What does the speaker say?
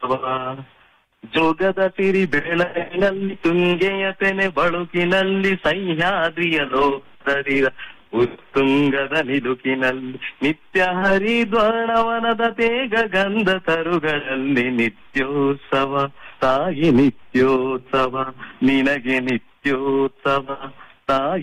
ಜೋಗದ ಸಿರಿ ಬೆಳಗಿನಲ್ಲಿ ತುಂಗೆಯ ತೆನೆ ಬಳುಕಿನಲ್ಲಿ ಸಹ್ಯಾದ್ರಿಯ ಲೋಕದರಿರ ಉತ್ತುಂಗದ ನಿಲುಕಿನಲ್ಲಿ ನಿತ್ಯ ಹರಿದ್ವರ್ಣವನದ ತೇಗ ಗಂಧ ತರುಗಳಲ್ಲಿ ನಿತ್ಯೋತ್ಸವ ತಾಯಿ ನಿತ್ಯೋತ್ಸವ ನಿನಗೆ ನಿತ್ಯೋತ್ಸವ ತಾಯಿ